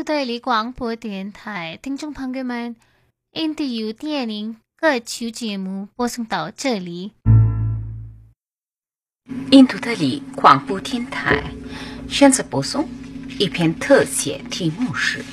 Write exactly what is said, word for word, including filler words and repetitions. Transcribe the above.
度德里广播电台听众朋友们，印地有电影各期节目播送到这里。 印度德里广播电台选择播送一篇特写题目是